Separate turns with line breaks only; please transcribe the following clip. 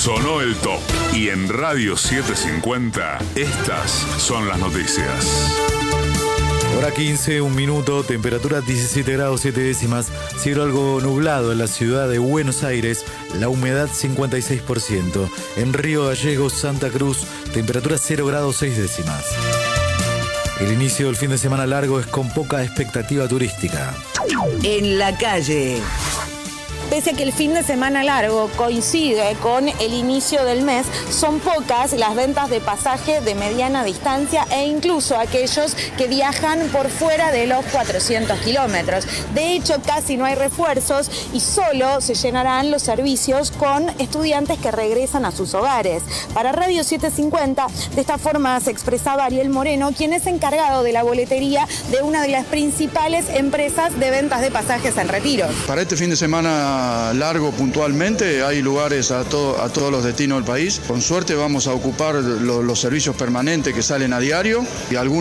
Sonó el top. Y en Radio 750, estas son las noticias.
Hora 15, 1 minuto, temperatura 17 grados 7 décimas, cielo algo nublado en la ciudad de Buenos Aires, la humedad 56%. En Río Gallegos, Santa Cruz, temperatura 0 grados 6 décimas. El inicio del fin de semana largo es con poca expectativa turística.
En la calle.
Pese a que el fin de semana largo coincide con el inicio del mes, son pocas las ventas de pasaje de mediana distancia e incluso aquellos que viajan por fuera de los 400 kilómetros. De hecho, casi no hay refuerzos y solo se llenarán los servicios con estudiantes que regresan a sus hogares. Para Radio 750, de esta forma se expresaba Ariel Moreno, quien es encargado de la boletería de una de las principales empresas de ventas de pasajes en retiro.
Para este fin de semana largo puntualmente hay lugares a todos los destinos del país. Con suerte vamos a ocupar los servicios permanentes que salen a diario y algunos